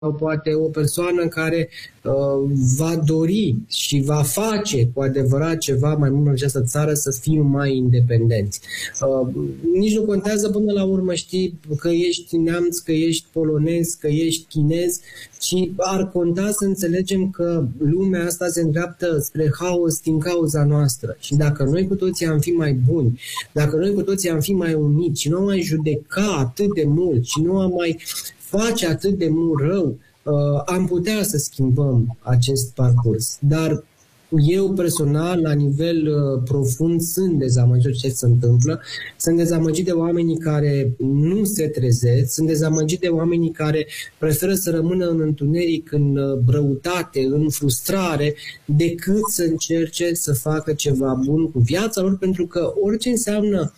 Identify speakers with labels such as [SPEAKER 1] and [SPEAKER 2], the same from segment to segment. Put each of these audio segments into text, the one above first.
[SPEAKER 1] sau poate o persoană care va dori și va face cu adevărat ceva mai mult în această țară să fim mai independenți. Nici nu contează până la urmă, știi, că ești neamț, că ești polonez, că ești chinez, ci ar conta să înțelegem că lumea asta se îndreaptă spre haos din cauza noastră. Și dacă noi cu toții am fi mai buni, dacă noi cu toții am fi mai uniți și nu am mai judeca atât de mult și nu am mai face atât de mult rău, am putea să schimbăm acest parcurs. Dar eu personal, la nivel profund, sunt dezamăgit de ce se întâmplă. Sunt dezamăgit de oamenii care nu se trezesc, sunt dezamăgit de oamenii care preferă să rămână în întuneric, în răutate, în frustrare, decât să încerce să facă ceva bun cu viața lor, pentru că orice înseamnă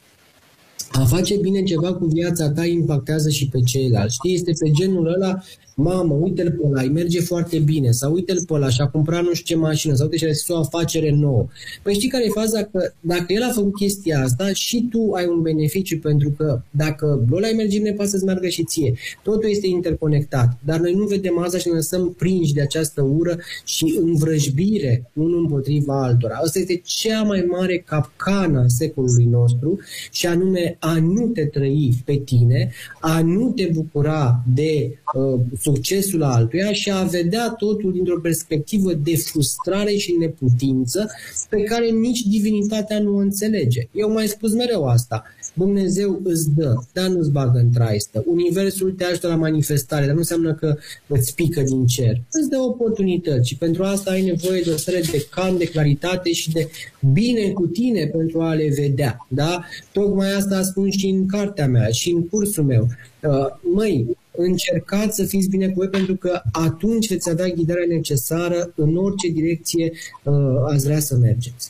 [SPEAKER 1] a face bine ceva cu viața ta impactează și pe ceilalți. Știi, este pe genul ăla, mamă, uite-l pe ăla, îi merge foarte bine, sau uite-l pe ăla și-a cumpărat nu știu ce mașină, sau uite și-a deschis o afacere nouă. Păi știi care e faza? Că dacă el a făcut chestia asta, și tu ai un beneficiu, pentru că dacă ăla îi merge bine, poate să-ți meargă și ție. Totul este interconectat, dar noi nu vedem asta și ne lăsăm prinși de această ură și învrăjbire unul împotriva altora. Asta este cea mai mare capcană a secolului nostru, și anume a nu te trăi pe tine, a nu te bucura de succesul altuia și a vedea totul dintr-o perspectivă de frustrare și neputință pe care nici divinitatea nu o înțelege. Eu mai spus mereu asta. Dumnezeu îți dă, dar nu-ți bagă în traistă. Universul te ajută la manifestare, dar nu înseamnă că îți pică din cer. Îți dă oportunități și pentru asta ai nevoie de o stare de calm, de claritate și de bine cu tine pentru a le vedea. Da? Tocmai asta spun și în cartea mea și în cursul meu. Măi, încercați să fiți bine cu voi, pentru că atunci veți avea ghidarea necesară în orice direcție ați vrea să mergeți.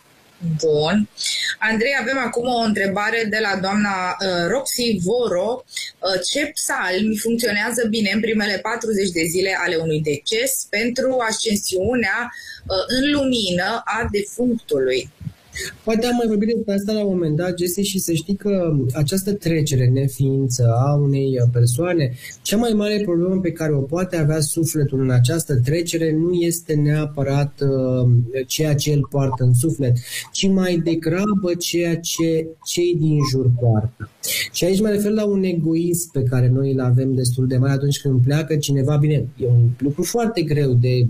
[SPEAKER 2] Bun. Andrei, avem acum o întrebare de la doamna Roxy Voro. Ce psalmi funcționează bine în primele 40 de zile ale unui deces pentru ascensiunea în lumină a defunctului?
[SPEAKER 1] Poate am mai vorbit despre asta la un moment dat, Jesse, și să știi că această trecere neființă a unei persoane, cea mai mare problemă pe care o poate avea sufletul în această trecere nu este neapărat ceea ce îl poartă în suflet, ci mai degrabă ceea ce cei din jur poartă. Și aici mă refer la un egoism pe care noi îl avem destul de mare atunci când pleacă cineva. Bine, e un lucru foarte greu de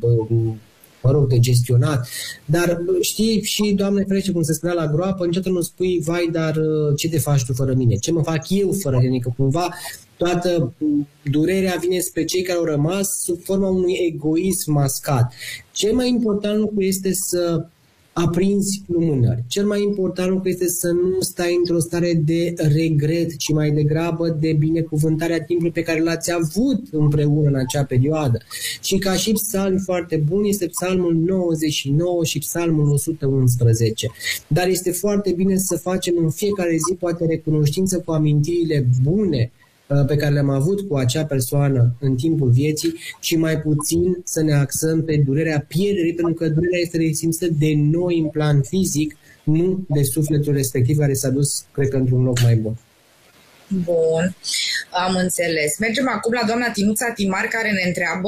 [SPEAKER 1] de gestionat, dar știi, și Doamne ferește, cum se spunea la groapă, niciodată nu spui, vai, dar ce te faci tu fără mine? Ce mă fac eu fără tine? Că cumva toată durerea vine spre cei care au rămas sub forma unui egoism mascat. Cel mai important lucru este să aprinzi lumânări. Cel mai important lucru este să nu stai într-o stare de regret, ci mai degrabă de binecuvântarea timpului pe care l-ați avut împreună în acea perioadă. Și ca și psalm foarte bun este psalmul 99 și psalmul 111. Dar este foarte bine să facem în fiecare zi poate recunoștință cu amintirile bune pe care le-am avut cu acea persoană în timpul vieții și mai puțin să ne axăm pe durerea pierderii, pentru că durerea este resimțită de noi în plan fizic, nu de sufletul respectiv care s-a dus, cred că, într-un loc mai bun.
[SPEAKER 2] Bun, am înțeles. Mergem acum la doamna Tinuța Timar, care ne întreabă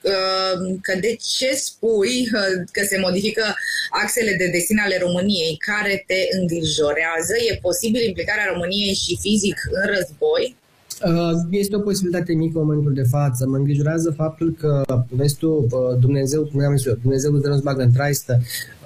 [SPEAKER 2] că de ce spui că se modifică axele de destin ale României, care te îngrijorează? E posibil implicarea României și fizic în război?
[SPEAKER 1] Este o posibilitate mică în momentul de față. Mă îngrijorează faptul că, vezi tu, Dumnezeu nu-ți bagă în traistă.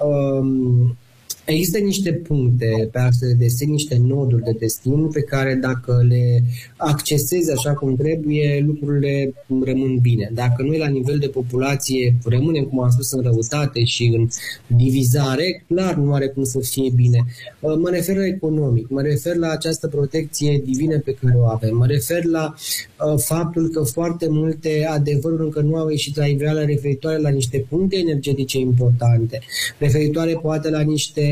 [SPEAKER 1] Există niște puncte pe axe de destin, niște noduri de destin pe care dacă le accesezi așa cum trebuie, lucrurile rămân bine. Dacă noi la nivel de populație rămânem, cum am spus, în răutate și în divizare, clar nu are cum să fie bine. Mă refer la economic, mă refer la această protecție divină pe care o avem, mă refer la faptul că foarte multe adevăruri încă nu au ieșit la iveală referitoare la niște puncte energetice importante, referitoare poate la niște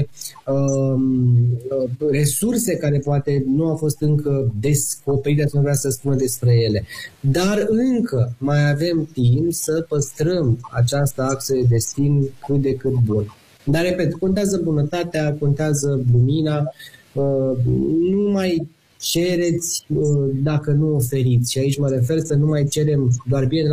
[SPEAKER 1] resurse care poate nu au fost încă descoperite, să nu vrea să spună despre ele. Dar încă mai avem timp să păstrăm această axă de destin cât de cât bun. Dar, repet, contează bunătatea, contează lumina, nu mai cereți dacă nu oferiți. Și aici mă refer să nu mai cerem doar bine